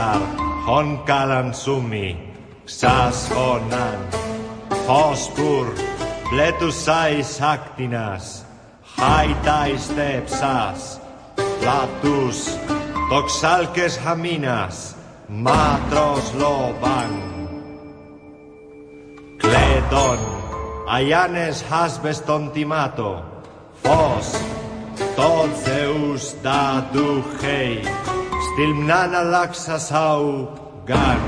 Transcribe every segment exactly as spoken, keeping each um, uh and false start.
Hon kalansumi, xas honan, hospur, pletusais actinas, haitais tepsas, latus, toxalques haminas, matros loban. Cledon, ayanes hasbes tontimato, fos, tot Zeus da duhei, stilmnana laxasau gan.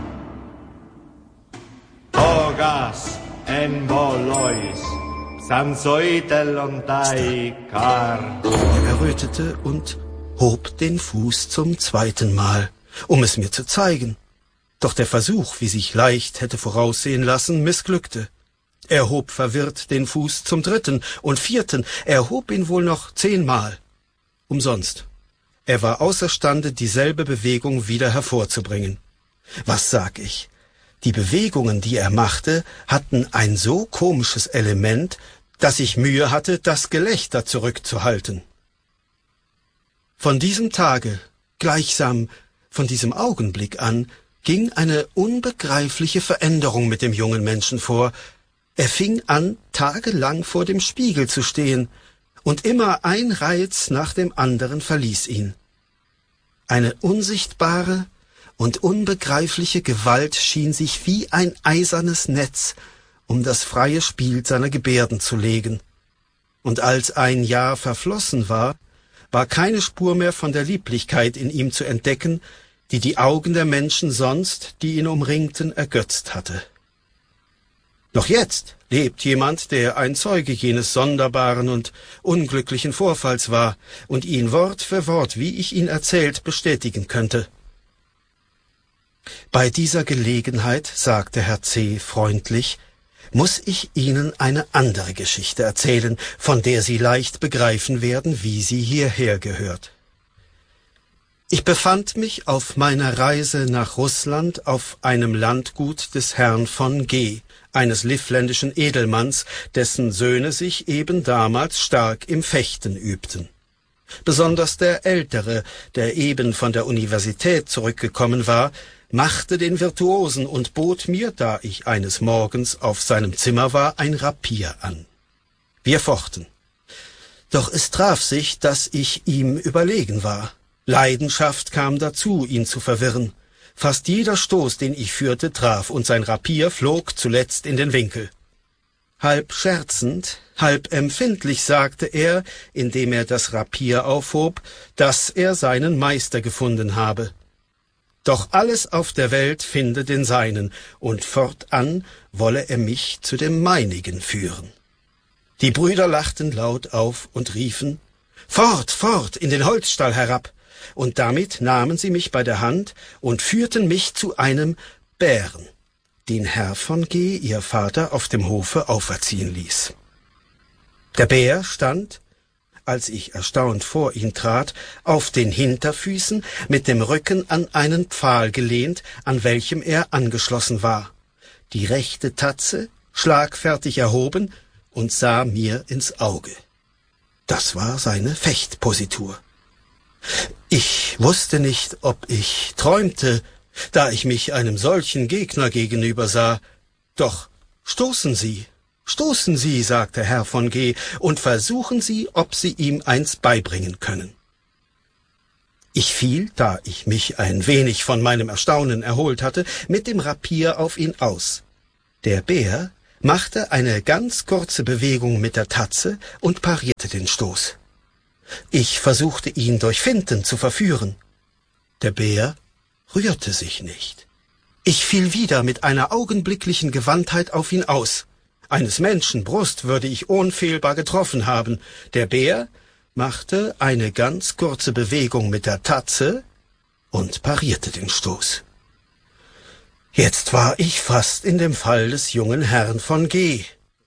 Togas en volois, sansoitelontai car. Er errötete und hob den Fuß zum zweiten Mal, um es mir zu zeigen. Doch der Versuch, wie sich leicht hätte voraussehen lassen, missglückte. Er hob verwirrt den Fuß zum dritten und vierten, er hob ihn wohl noch zehnmal. Umsonst. Er war außerstande, dieselbe Bewegung wieder hervorzubringen. Was sag ich? Die Bewegungen, die er machte, hatten ein so komisches Element, dass ich Mühe hatte, das Gelächter zurückzuhalten. Von diesem Tage, gleichsam von diesem Augenblick an, ging eine unbegreifliche Veränderung mit dem jungen Menschen vor. Er fing an, tagelang vor dem Spiegel zu stehen, und immer ein Reiz nach dem anderen verließ ihn. Eine unsichtbare und unbegreifliche Gewalt schien sich wie ein eisernes Netz um das freie Spiel seiner Gebärden zu legen. Und als ein Jahr verflossen war, war keine Spur mehr von der Lieblichkeit in ihm zu entdecken, die die Augen der Menschen sonst, die ihn umringten, ergötzt hatte. Noch jetzt lebt jemand, der ein Zeuge jenes sonderbaren und unglücklichen Vorfalls war und ihn Wort für Wort, wie ich ihn erzählt, bestätigen könnte. Bei dieser Gelegenheit, sagte Herr C. freundlich, muss ich Ihnen eine andere Geschichte erzählen, von der Sie leicht begreifen werden, wie sie hierher gehört. Ich befand mich auf meiner Reise nach Russland auf einem Landgut des Herrn von G., eines livländischen Edelmanns, dessen Söhne sich eben damals stark im Fechten übten. Besonders der Ältere, der eben von der Universität zurückgekommen war, machte den Virtuosen und bot mir, da ich eines Morgens auf seinem Zimmer war, ein Rapier an. Wir fochten. Doch es traf sich, dass ich ihm überlegen war. Leidenschaft kam dazu, ihn zu verwirren. Fast jeder Stoß, den ich führte, traf, und sein Rapier flog zuletzt in den Winkel. Halb scherzend, halb empfindlich sagte er, indem er das Rapier aufhob, dass er seinen Meister gefunden habe. Doch alles auf der Welt finde den seinen, und fortan wolle er mich zu dem meinigen führen. Die Brüder lachten laut auf und riefen, »Fort, fort, in den Holzstall herab!« Und damit nahmen sie mich bei der Hand und führten mich zu einem Bären, den Herr von G., ihr Vater, auf dem Hofe auferziehen ließ. Der Bär stand, als ich erstaunt vor ihn trat, auf den Hinterfüßen mit dem Rücken an einen Pfahl gelehnt, an welchem er angeschlossen war, die rechte Tatze schlagfertig erhoben und sah mir ins Auge. Das war seine Fechtpositur. Ich wusste nicht, ob ich träumte, da ich mich einem solchen Gegner gegenüber sah. Doch stoßen Sie, stoßen Sie, sagte Herr von G., und versuchen Sie, ob Sie ihm eins beibringen können. Ich fiel, da ich mich ein wenig von meinem Erstaunen erholt hatte, mit dem Rapier auf ihn aus. Der Bär machte eine ganz kurze Bewegung mit der Tatze und parierte den Stoß. Ich versuchte, ihn durch Finten zu verführen. Der Bär rührte sich nicht. Ich fiel wieder mit einer augenblicklichen Gewandtheit auf ihn aus. Eines Menschen Brust würde ich unfehlbar getroffen haben. Der Bär machte eine ganz kurze Bewegung mit der Tatze und parierte den Stoß. Jetzt war ich fast in dem Fall des jungen Herrn von G.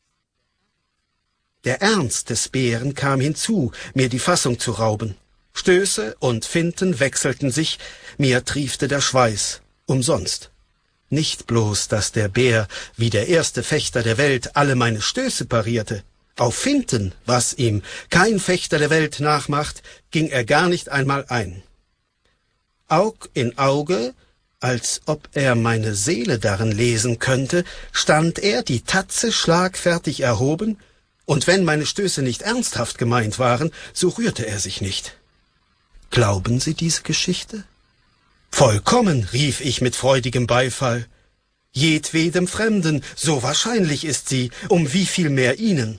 Der Ernst des Bären kam hinzu, mir die Fassung zu rauben. Stöße und Finten wechselten sich, mir triefte der Schweiß. Umsonst. Nicht bloß, dass der Bär, wie der erste Fechter der Welt, alle meine Stöße parierte. Auf Finten, was ihm kein Fechter der Welt nachmacht, ging er gar nicht einmal ein. Aug in Auge, als ob er meine Seele darin lesen könnte, stand er, die Tatze schlagfertig erhoben, und wenn meine Stöße nicht ernsthaft gemeint waren, so rührte er sich nicht. Glauben Sie diese Geschichte? Vollkommen, rief ich mit freudigem Beifall. Jedwedem Fremden, so wahrscheinlich ist sie, um wie viel mehr Ihnen.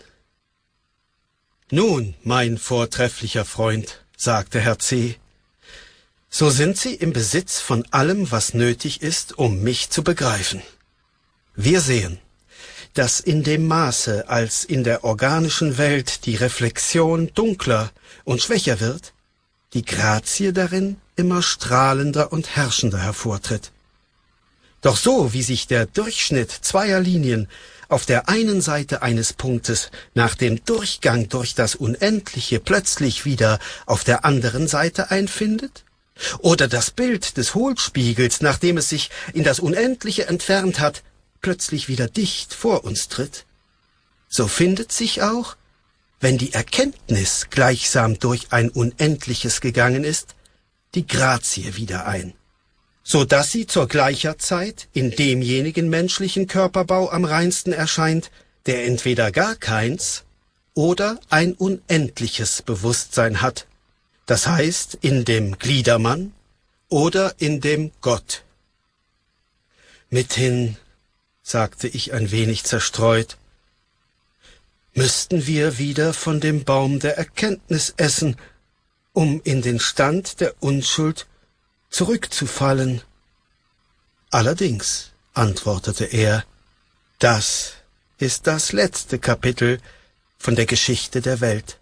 Nun, mein vortrefflicher Freund, sagte Herr C., so sind Sie im Besitz von allem, was nötig ist, um mich zu begreifen. Wir sehen, dass in dem Maße, als in der organischen Welt die Reflexion dunkler und schwächer wird, die Grazie darin immer strahlender und herrschender hervortritt. Doch so, wie sich der Durchschnitt zweier Linien auf der einen Seite eines Punktes nach dem Durchgang durch das Unendliche plötzlich wieder auf der anderen Seite einfindet, oder das Bild des Hohlspiegels, nachdem es sich in das Unendliche entfernt hat, plötzlich wieder dicht vor uns tritt, so findet sich auch, wenn die Erkenntnis gleichsam durch ein Unendliches gegangen ist, die Grazie wieder ein, so dass sie zur gleicher Zeit in demjenigen menschlichen Körperbau am reinsten erscheint, der entweder gar keins oder ein unendliches Bewusstsein hat, das heißt in dem Gliedermann oder in dem Gott. Mithin, sagte ich ein wenig zerstreut, müssten wir wieder von dem Baum der Erkenntnis essen, um in den Stand der Unschuld zurückzufallen. Allerdings, antwortete er, das ist das letzte Kapitel von der Geschichte der Welt.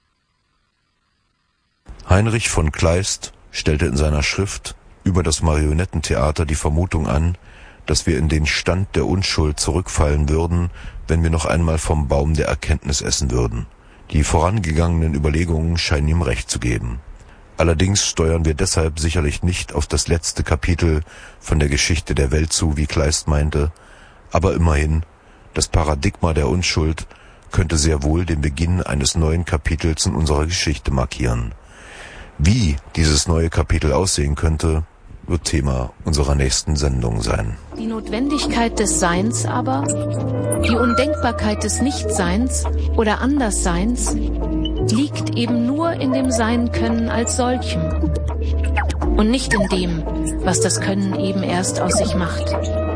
Heinrich von Kleist stellte in seiner Schrift über das Marionettentheater die Vermutung an, dass wir in den Stand der Unschuld zurückfallen würden, wenn wir noch einmal vom Baum der Erkenntnis essen würden. Die vorangegangenen Überlegungen scheinen ihm recht zu geben. Allerdings steuern wir deshalb sicherlich nicht auf das letzte Kapitel von der Geschichte der Welt zu, wie Kleist meinte, aber immerhin, das Paradigma der Unschuld könnte sehr wohl den Beginn eines neuen Kapitels in unserer Geschichte markieren. Wie dieses neue Kapitel aussehen könnte, wird Thema unserer nächsten Sendung sein. Die Notwendigkeit des Seins aber, die Undenkbarkeit des Nichtseins oder Andersseins, liegt eben nur in dem Sein-Können als solchem und nicht in dem, was das Können eben erst aus sich macht.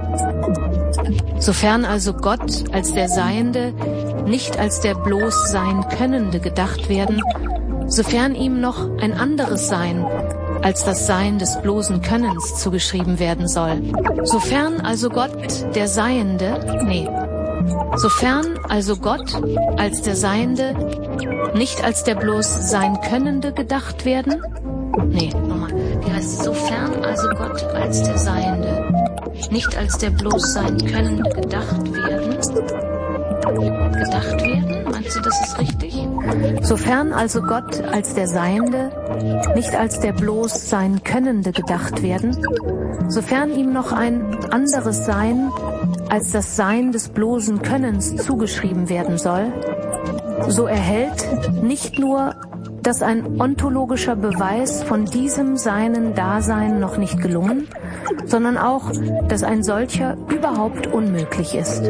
Sofern also Gott als der Seiende nicht als der bloß Sein-Könnende gedacht werden, sofern ihm noch ein anderes Sein als das Sein des bloßen Könnens zugeschrieben werden soll. Sofern also Gott der Seiende, nee, sofern also Gott als der Seiende nicht als der bloß Sein-Könnende gedacht werden, nee, nochmal, wie heißt es? Sofern also Gott als der Seiende nicht als der bloß Sein-Könnende gedacht werden, gedacht werden? Meinst du, das ist richtig? Sofern also Gott als der Seiende nicht als der bloß Sein-Könnende gedacht werden, sofern ihm noch ein anderes Sein als das Sein des bloßen Könnens zugeschrieben werden soll, so erhält nicht nur, dass ein ontologischer Beweis von diesem seinen Dasein noch nicht gelungen, sondern auch, dass ein solcher überhaupt unmöglich ist.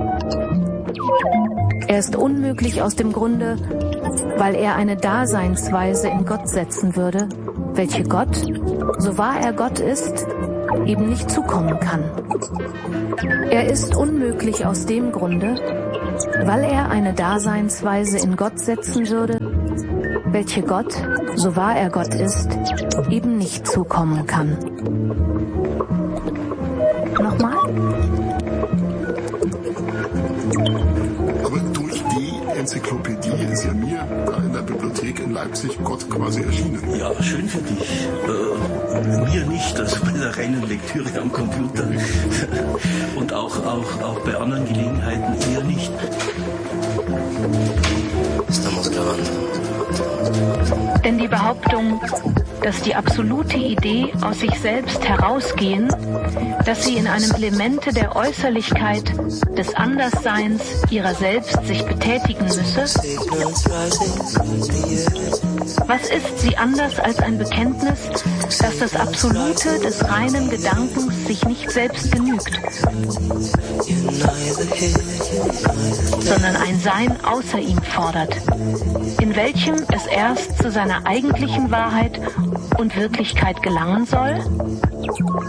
Er ist unmöglich aus dem Grunde, weil er eine Daseinsweise in Gott setzen würde, welche Gott, so wahr er Gott ist, eben nicht zukommen kann. Er ist unmöglich aus dem Grunde, weil er eine Daseinsweise in Gott setzen würde, welche Gott, so wahr er Gott ist, eben nicht zukommen kann. Nochmal? Aber durch die Enzyklopädie ist ja mir da in der Bibliothek in Leipzig Gott quasi erschienen. Ja, schön für dich. Äh, mir nicht, also bei der reinen Lektüre am Computer. Und auch, auch, auch bei anderen Gelegenheiten eher nicht. Estamos grabando. Denn die Behauptung, dass die absolute Idee aus sich selbst herausgehen, dass sie in einem Elemente der Äußerlichkeit des Andersseins ihrer selbst sich betätigen müsse, Was ist sie anders als ein Bekenntnis, dass das Absolute des reinen Gedankens sich nicht selbst genügt, sondern ein Sein außer ihm fordert, in welchem es erst zu seiner eigentlichen Wahrheit und Wirklichkeit gelangen soll?